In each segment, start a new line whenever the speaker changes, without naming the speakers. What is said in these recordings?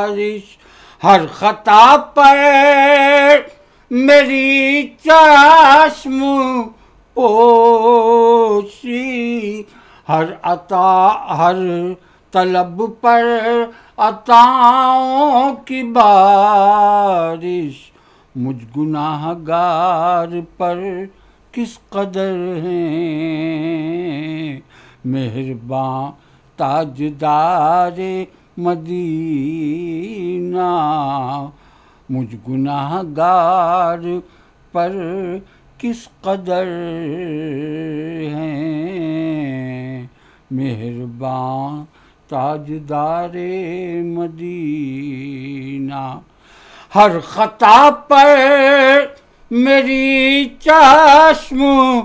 بارش، ہر خطا پر میری چشم پوشی، ہر عطا ہر طلب پر عطاؤں کی بارش، مجھ گناہ گار پر کس قدر ہیں مہرباں تاجدار مدینہ، مجھ گناہ گار پر کس قدر ہیں مہرباں تاجدار مدینہ، ہر خطا پر میری چشم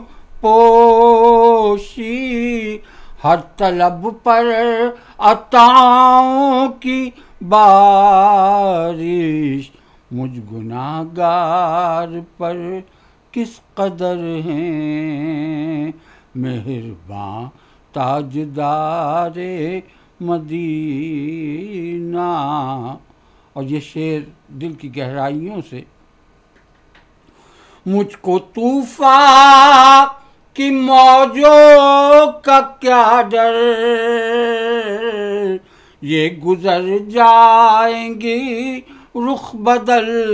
پوشی، ہر طلب پر عطاؤں کی بارش، مجھ گناہ گار پر کس قدر ہیں مہرباں تاجدار مدینہ۔ اور یہ شعر دل کی گہرائیوں سے، مجھ کو طوفان کی موجوں کا کیا ڈر، یہ گزر جائیں گی رخ بدل